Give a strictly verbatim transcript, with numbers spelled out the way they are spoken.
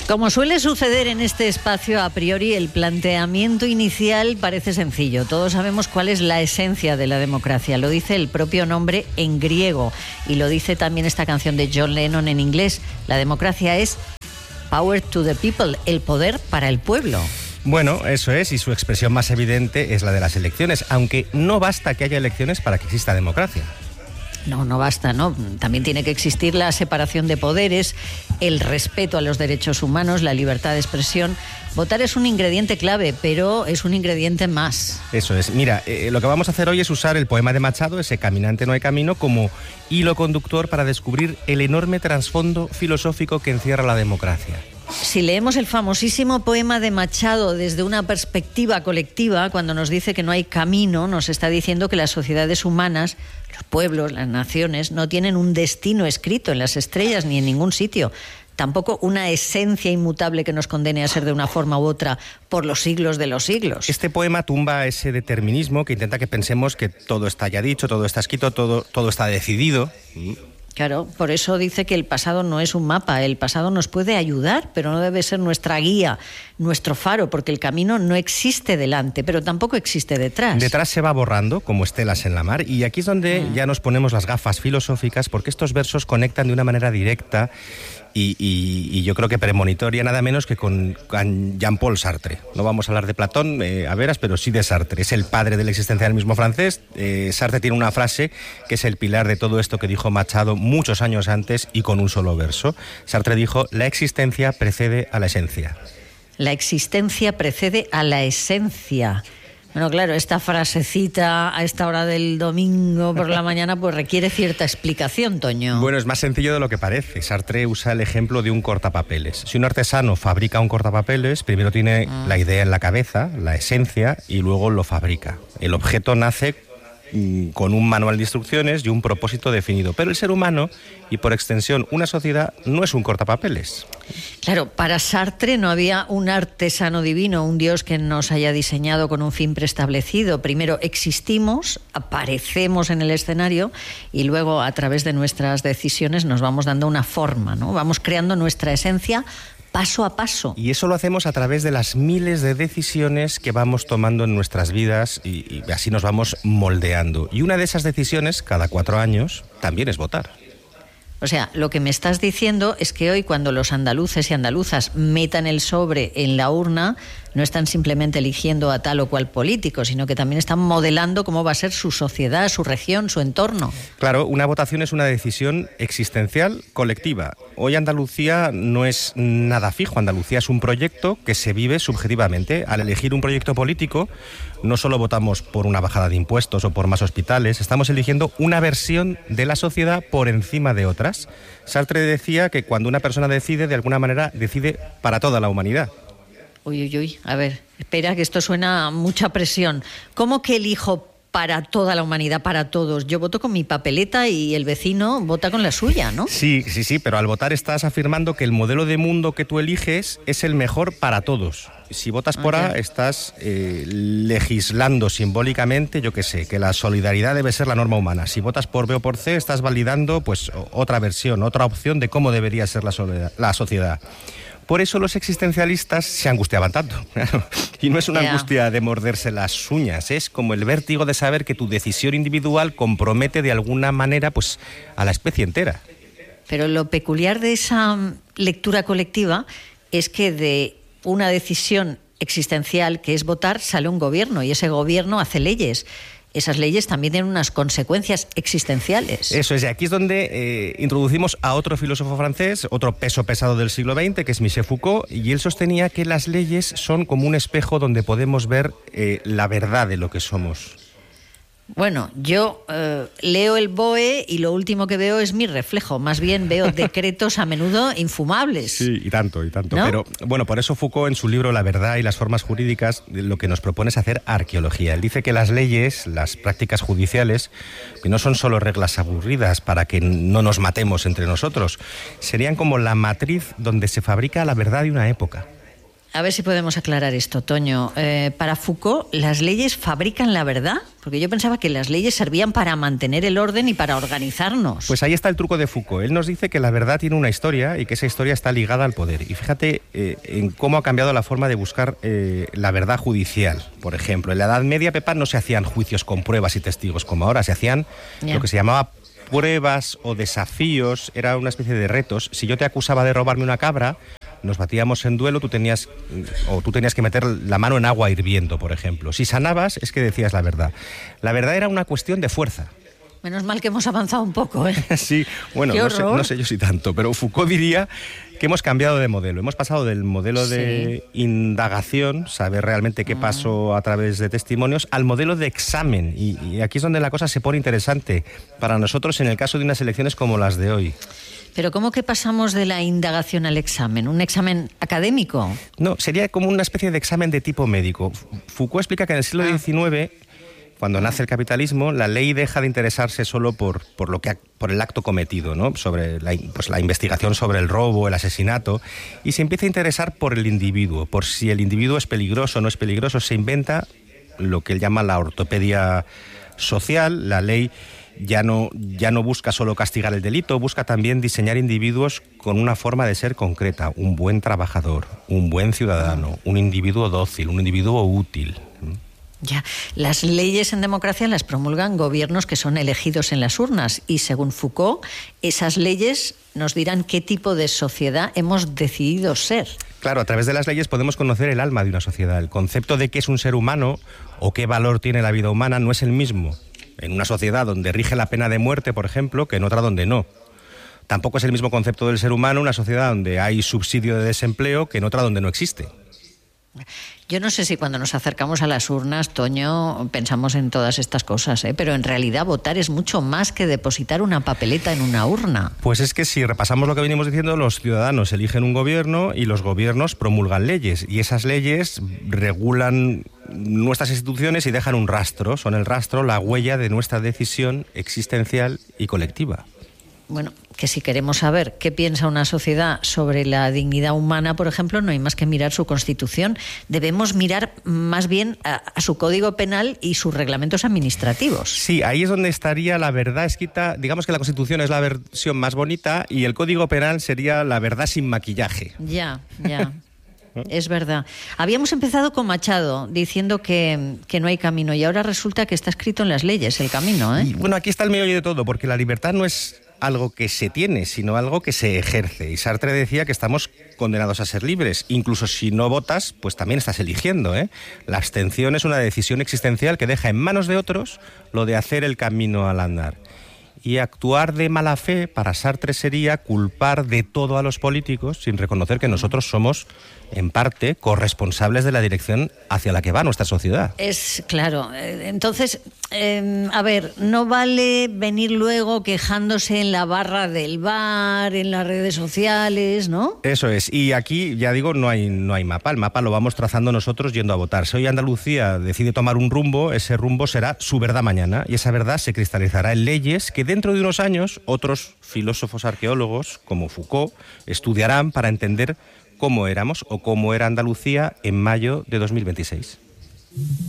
Como suele suceder en este espacio, a priori el planteamiento inicial parece sencillo. Todos sabemos cuál es la esencia de la democracia. Lo dice el propio nombre en griego y lo dice también esta canción de John Lennon en inglés. La democracia es power to the people, el poder para el pueblo. Bueno, eso es, y su expresión más evidente es la de las elecciones, aunque no basta que haya elecciones para que exista democracia. No, no basta, ¿no? También tiene que existir la separación de poderes, el respeto a los derechos humanos, la libertad de expresión. Votar es un ingrediente clave, pero es un ingrediente más. Eso es. Mira, eh, lo que vamos a hacer hoy es usar el poema de Machado, ese Caminante no hay camino, como hilo conductor para descubrir el enorme trasfondo filosófico que encierra la democracia. Si leemos el famosísimo poema de Machado desde una perspectiva colectiva, cuando nos dice que no hay camino, nos está diciendo que las sociedades humanas, los pueblos, las naciones, no tienen un destino escrito en las estrellas ni en ningún sitio. Tampoco una esencia inmutable que nos condene a ser de una forma u otra por los siglos de los siglos. Este poema tumba ese determinismo que intenta que pensemos que todo está ya dicho, todo está escrito, todo, todo está decidido. Claro, por eso dice que el pasado no es un mapa, el pasado nos puede ayudar, pero no debe ser nuestra guía, nuestro faro, porque el camino no existe delante, pero tampoco existe detrás. Detrás se va borrando, como estelas en la mar, y aquí es donde mm. ya nos ponemos las gafas filosóficas, porque estos versos conectan de una manera directa y, y, y yo creo que premonitoria, nada menos que con, con Jean-Paul Sartre. No vamos a hablar de Platón, eh, a veras, pero sí de Sartre. Es el padre del existencialismo francés. Eh, Sartre tiene una frase que es el pilar de todo esto que dijo Machado muchos años antes y con un solo verso. Sartre dijo: la existencia precede a la esencia. La existencia precede a la esencia. Bueno, claro, esta frasecita a esta hora del domingo por la mañana pues requiere cierta explicación, Toño. Bueno, es más sencillo de lo que parece. Sartre usa el ejemplo de un cortapapeles. Si un artesano fabrica un cortapapeles, primero tiene ah. la idea en la cabeza, la esencia, y luego lo fabrica. El objeto nace con un manual de instrucciones y un propósito definido. Pero el ser humano, y por extensión una sociedad, no es un cortapapeles. Claro, para Sartre no había un artesano divino, un Dios que nos haya diseñado con un fin preestablecido. Primero existimos, aparecemos en el escenario y luego a través de nuestras decisiones nos vamos dando una forma, ¿no? Vamos creando nuestra esencia paso a paso. Y eso lo hacemos a través de las miles de decisiones que vamos tomando en nuestras vidas y, y así nos vamos moldeando. Y una de esas decisiones, cada cuatro años, también es votar. O sea, lo que me estás diciendo es que hoy cuando los andaluces y andaluzas metan el sobre en la urna, no están simplemente eligiendo a tal o cual político, sino que también están modelando cómo va a ser su sociedad, su región, su entorno. Claro, una votación es una decisión existencial colectiva. Hoy Andalucía no es nada fijo. Andalucía es un proyecto que se vive subjetivamente. Al elegir un proyecto político, no solo votamos por una bajada de impuestos o por más hospitales, estamos eligiendo una versión de la sociedad por encima de otras. Sartre decía que cuando una persona decide, de alguna manera decide para toda la humanidad. Uy, uy, uy, a ver, espera, que esto suena a mucha presión. ¿Cómo que elijo para toda la humanidad, para todos? Yo voto con mi papeleta y el vecino vota con la suya, ¿no? Sí, sí, sí, pero al votar estás afirmando que el modelo de mundo que tú eliges es el mejor para todos. Si votas por A, estás eh, legislando simbólicamente, yo qué sé, que la solidaridad debe ser la norma humana. Si votas por B o por C, estás validando pues otra versión, otra opción de cómo debería ser la, soledad, la sociedad. Por eso los existencialistas se angustiaban tanto. Y no es una yeah. angustia de morderse las uñas, es como el vértigo de saber que tu decisión individual compromete de alguna manera pues, a la especie entera. Pero lo peculiar de esa lectura colectiva es que de una decisión existencial, que es votar, sale un gobierno y ese gobierno hace leyes. Esas leyes también tienen unas consecuencias existenciales. Eso es, y aquí es donde eh, introducimos a otro filósofo francés, otro peso pesado del siglo veinte, que es Michel Foucault, y él sostenía que las leyes son como un espejo donde podemos ver eh, la verdad de lo que somos. Bueno, yo eh, leo el B O E y lo último que veo es mi reflejo. Más bien veo decretos a menudo infumables. Sí, y tanto, y tanto. ¿No? Pero, bueno, por eso Foucault en su libro La verdad y las formas jurídicas lo que nos propone es hacer arqueología. Él dice que las leyes, las prácticas judiciales, que no son solo reglas aburridas para que no nos matemos entre nosotros, serían como la matriz donde se fabrica la verdad de una época. A ver si podemos aclarar esto, Toño. Eh, para Foucault, ¿las leyes fabrican la verdad? Porque yo pensaba que las leyes servían para mantener el orden y para organizarnos. Pues ahí está el truco de Foucault. Él nos dice que la verdad tiene una historia y que esa historia está ligada al poder. Y fíjate eh, en cómo ha cambiado la forma de buscar eh, la verdad judicial. Por ejemplo, en la Edad Media, Pepa, no se hacían juicios con pruebas y testigos como ahora. Se hacían yeah. lo que se llamaba pruebas o desafíos. Era una especie de retos. Si yo te acusaba de robarme una cabra, nos batíamos en duelo, tú tenías o tú tenías que meter la mano en agua hirviendo, por ejemplo. Si sanabas, es que decías la verdad. La verdad era una cuestión de fuerza. Menos mal que hemos avanzado un poco, ¿eh? Sí, bueno, no sé, no sé yo si tanto, pero Foucault diría que hemos cambiado de modelo. Hemos pasado del modelo sí. de indagación, saber realmente qué pasó a través de testimonios, al modelo de examen. Y, y aquí es donde la cosa se pone interesante para nosotros en el caso de unas elecciones como las de hoy. ¿Pero cómo que pasamos de la indagación al examen? ¿Un examen académico? No, sería como una especie de examen de tipo médico. Foucault explica que en el siglo diecinueve, cuando nace el capitalismo, la ley deja de interesarse solo por, por, lo que, por el acto cometido, ¿no? Sobre la, pues la investigación sobre el robo, el asesinato, y se empieza a interesar por el individuo, por si el individuo es peligroso o no es peligroso. Se inventa lo que él llama la ortopedia social. La ley ya no, ya no busca solo castigar el delito, busca también diseñar individuos con una forma de ser concreta, un buen trabajador, un buen ciudadano, un individuo dócil, un individuo útil. Ya, las leyes en democracia las promulgan gobiernos que son elegidos en las urnas y, según Foucault, esas leyes nos dirán qué tipo de sociedad hemos decidido ser. Claro, a través de las leyes podemos conocer el alma de una sociedad. El concepto de qué es un ser humano o qué valor tiene la vida humana no es el mismo en una sociedad donde rige la pena de muerte, por ejemplo, que en otra donde no. Tampoco es el mismo concepto del ser humano en una sociedad donde hay subsidio de desempleo que en otra donde no existe. Yo no sé si cuando nos acercamos a las urnas, Toño, pensamos en todas estas cosas, ¿eh? Pero en realidad votar es mucho más que depositar una papeleta en una urna. Pues es que si repasamos lo que venimos diciendo, los ciudadanos eligen un gobierno y los gobiernos promulgan leyes. Y esas leyes regulan nuestras instituciones y dejan un rastro. Son el rastro, la huella de nuestra decisión existencial y colectiva. Bueno, que si queremos saber qué piensa una sociedad sobre la dignidad humana, por ejemplo, no hay más que mirar su Constitución. Debemos mirar más bien a, a su Código Penal y sus reglamentos administrativos. Sí, ahí es donde estaría la verdad escrita. Digamos que la Constitución es la versión más bonita y el Código Penal sería la verdad sin maquillaje. Ya, ya. Es verdad. Habíamos empezado con Machado diciendo que, que no hay camino y ahora resulta que está escrito en las leyes el camino, ¿eh? Y, bueno, aquí está el meollo de todo, porque la libertad no es algo que se tiene, sino algo que se ejerce. Y Sartre decía que estamos condenados a ser libres. Incluso si no votas, pues también estás eligiendo, ¿eh? La abstención es una decisión existencial que deja en manos de otros lo de hacer el camino al andar. Y actuar de mala fe para Sartre sería culpar de todo a los políticos sin reconocer que nosotros somos, en parte, corresponsables de la dirección hacia la que va nuestra sociedad. Es claro. Entonces, eh, a ver, no vale venir luego quejándose en la barra del bar, en las redes sociales, ¿no? Eso es. Y aquí, ya digo, no hay, no hay mapa. El mapa lo vamos trazando nosotros yendo a votar. Si hoy Andalucía decide tomar un rumbo, ese rumbo será su verdad mañana. Y esa verdad se cristalizará en leyes que dentro de unos años otros filósofos arqueólogos, como Foucault, estudiarán para entender cómo éramos o cómo era Andalucía en mayo de dos mil veintiséis.